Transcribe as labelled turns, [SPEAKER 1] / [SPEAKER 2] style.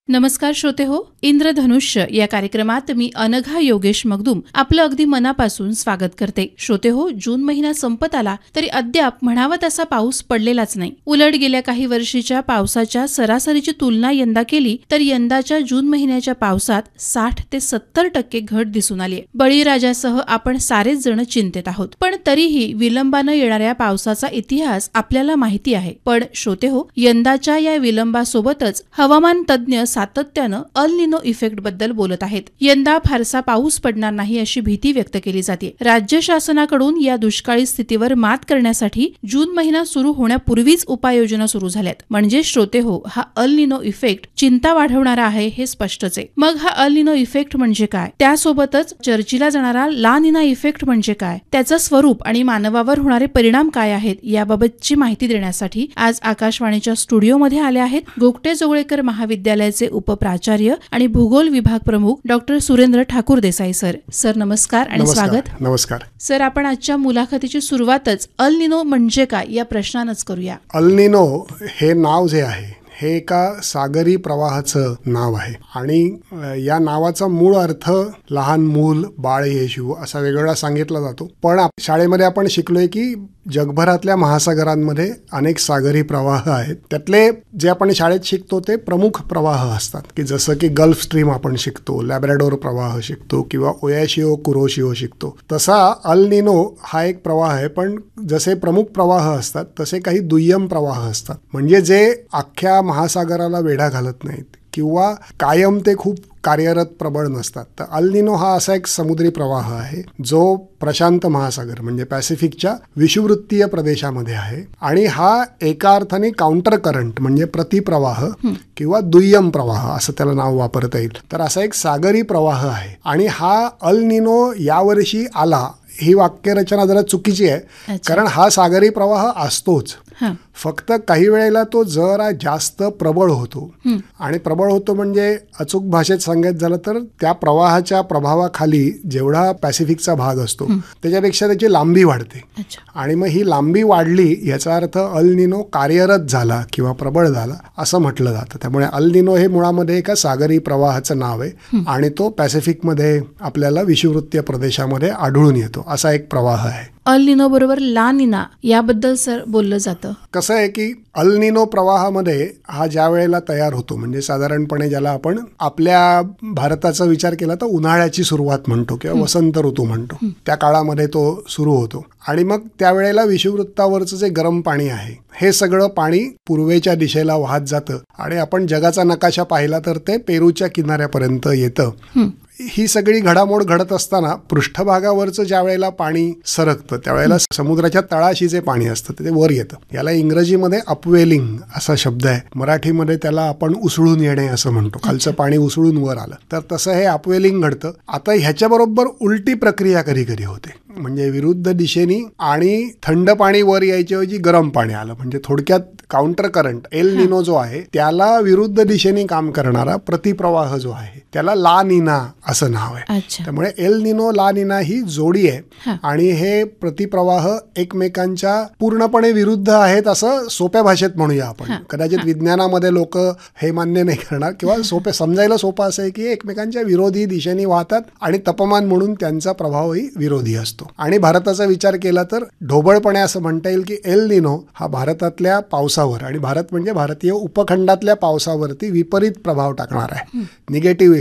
[SPEAKER 1] नमस्कार श्रोते हो, इंद्रधनुष्य या कार्यक्रमात मी अनघा योगेश मगदूम आपलं अगदी मनापासून स्वागत करते. श्रोते हो, जून महिना संपत आला तरी अद्याप म्हणावा तसा पाऊस पडलेलाच नाही. उलट गेल्या काही वर्षीच्या पावसाच्या सरासरीची तुलना यंदा केली तर यंदाच्या जून महिन्याच्या पावसात 60 ते 70% घट दिसून आली. बळीराजासह आपण सारेच जण चिंतेत आहोत. पण तरीही विलंबानं येणाऱ्या पावसाचा इतिहास आपल्याला माहिती आहे. पण श्रोते हो, यंदाच्या या विलंबासोबतच हवामान तज्ज्ञ सातत्यानं अल निनो इफेक्ट बद्दल बोलत आहेत. यंदा फारसा पाऊस पडणार नाही अशी भीती व्यक्त केली जाते. राज्य शासनाकडून या दुष्काळी स्थितीवर मात करण्यासाठी जून महिना सुरू होण्यापूर्वीच उपाययोजना सुरू झाल्यात. म्हणजे श्रोते हो, हा अल निनो इफेक्ट चिंता वाढवणारा आहे हे स्पष्टच आहे. मग हा अल निनो इफेक्ट म्हणजे काय, त्यासोबतच चर्चेला जाणारा ला निना इफेक्ट म्हणजे काय, त्याचं स्वरूप आणि मानवावर होणारे परिणाम काय आहेत याबाबतची माहिती देण्यासाठी आज आकाशवाणीच्या स्टुडिओमध्ये आले आहेत गोगटे जोगळेकर महाविद्यालयाचे उपप्राचार्य आणि भूगोल विभाग प्रमुख doctor Surendra Thakur Desai sir. Sir नमस्कार आणि स्वागत.
[SPEAKER 2] नमस्कार
[SPEAKER 1] सर. आपण आजच्या मुलाखतीची सुरुवातच अल निनो म्हणजे काय या प्रश्नानच करूया.
[SPEAKER 2] अल निनो हे नाव जे आहे हे एका सागरी प्रवाहाचं नाव आहे आणि या नावाचा मूळ अर्थ लहान मूल, बाळ येशू असा वेगवेगळा सांगितला जातो. पण शाळेमध्ये आपण शिकलोय की जगभरातल्या महासागरांमध्ये अनेक सागरी प्रवाह आहेत. त्यातले जे आपण शाळेत शिकतो ते प्रमुख प्रवाह असतात की जसं की गल्फ स्ट्रीम आपण शिकतो, लॅब्राडोर प्रवाह शिकतो किंवा ओयाशिओ कुरोशिओ शिकतो. तसा अल निनो हा एक प्रवाह आहे. पण जसे प्रमुख प्रवाह असतात तसे काही दुय्यम प्रवाह असतात, म्हणजे जे अख्ख्या महासागराला वेढा घालत नाहीत किंवा कायम ते खूप कार्यरत प्रबळ नसतात. तर अल निनो हा असा एक समुद्री प्रवाह आहे जो प्रशांत महासागर म्हणजे पॅसिफिकच्या विषुववृत्तीय प्रदेशामध्ये आहे आणि हा एका अर्थाने काउंटर करंट म्हणजे प्रतिप्रवाह किंवा दुय्यम प्रवाह असं त्याला नाव वापरता येईल. तर असा एक सागरी प्रवाह आहे आणि हा अल निनो यावर्षी आला ही वाक्यरचना जरा चुकीची आहे. कारण हा सागरी प्रवाह असतोच, फक्त काही वेळेला तो जरा जास्त प्रबळ होतो. आणि प्रबळ होतो म्हणजे अचूक भाषेत सांगायचं झालं तर त्या प्रवाहाच्या प्रभावाखाली जेवढा पॅसिफिकचा भाग असतो त्याच्यापेक्षा त्याची लांबी वाढते. आणि मग ही लांबी वाढली याचा अर्थ अल निनो कार्यरत झाला किंवा प्रबळ झाला असं म्हटलं जातं. त्यामुळे अल निनो हे मुळामध्ये एका सागरी प्रवाहाचं नाव आहे आणि तो पॅसिफिकमध्ये आपल्याला विषुववृत्तीय प्रदेशामध्ये आढळून येतो असा एक प्रवाह आहे.
[SPEAKER 1] अल निनो बरोबर ला निना याबद्दल सर बोललं जातं.
[SPEAKER 2] कसं आहे की अल निनो प्रवाहामध्ये हा ज्या वेळेला तयार होतो म्हणजे साधारणपणे ज्याला आपण आपल्या भारताचा विचार केला तर उन्हाळ्याची सुरुवात म्हणतो किंवा वसंत ऋतू म्हणतो, त्या काळामध्ये तो सुरू होतो. आणि मग त्यावेळेला विषुववृत्तावरचं जे गरम पाणी आहे हे सगळं पाणी पूर्वेच्या दिशेला वाहत जातं आणि आपण जगाचा नकाशा पाहिला तर ते पेरूच्या किनाऱ्यापर्यंत येतं. ही सगळी घडामोड घडत असताना पृष्ठभागावरचं ज्या वेळेला पाणी सरकतं त्यावेळेला समुद्राच्या तळाशी जे पाणी असतं ते वर येतं. याला इंग्रजीमध्ये अपवेलिंग असा शब्द आहे, मराठीमध्ये त्याला आपण उसळून येणे असं म्हणतो. खालचं पाणी उसळून वर आलं तर तसं हे अपवेलिंग घडतं. आता ह्याच्याबरोबर उलटी प्रक्रिया कधी कधी होते, म्हणजे विरुद्ध दिशेने आणि थंड पाणी वर यायच्याऐवजी गरम पाणी आलं. म्हणजे थोडक्यात काउंटर करंट एल निनो जो आहे त्याला विरुद्ध दिशेने काम करणारा प्रतिप्रवाह जो आहे त्याला ला निना असं नाव आहे. त्यामुळे एल निनो ला निना ही जोडी आहे आणि हे प्रतिप्रवाह एकमेकांच्या पूर्णपणे विरुद्ध आहेत असं सोप्या भाषेत म्हणूया आपण. कदाचित विज्ञानामध्ये लोक हे मान्य नाही करणार किंवा समजायला सोपं असं आहे की एकमेकांच्या विरोधी दिशेने वाहतात आणि तापमान म्हणून त्यांचा प्रभावही विरोधी असतो. आणि भारताचा विचार केला तर ढोबळपणे असं म्हणता येईल की एल निनो हा भारतातल्या पावसावर आणि भारत म्हणजे भारतीय उपखंडातल्या पावसावरती विपरीत प्रभाव टाकणार आहे, निगेटिव्ह